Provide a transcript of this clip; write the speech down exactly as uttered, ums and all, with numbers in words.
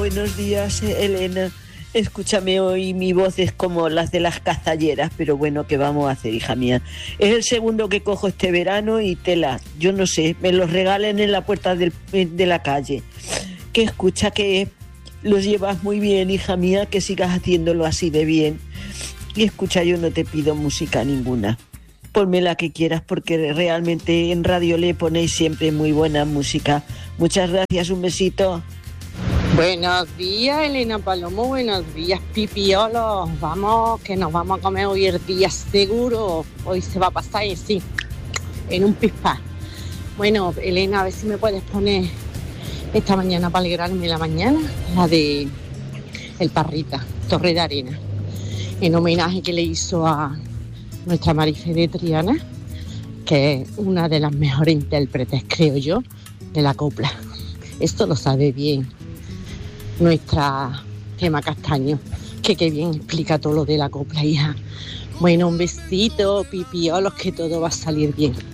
buenos días, Elena. Escúchame, hoy mi voz es como las de las cazalleras, pero bueno, ¿qué vamos a hacer, hija mía? Es el segundo que cojo este verano y tela, yo no sé, me los regalen en la puerta del, de la calle. Que escucha que los llevas muy bien, hija mía, que sigas haciéndolo así de bien. Y escucha, yo no te pido música ninguna. Ponme la que quieras porque realmente en Radio Le ponéis siempre muy buena música. Muchas gracias, un besito. Buenos días, Elena Palomo, buenos días, pipiolos. Vamos, que nos vamos a comer hoy el día seguro. Hoy se va a pasar y sí, en un pispás. Bueno, Elena, a ver si me puedes poner esta mañana para alegrarme la mañana, la de El Parrita, Torre de Arena, en homenaje que le hizo a nuestra Marife de Triana, que es una de las mejores intérpretes, creo yo, de la copla. Esto lo sabe bien nuestra Gema Castaño, que qué bien explica todo lo de la copla, hija. Bueno, un besito, pipiolos, que todo va a salir bien.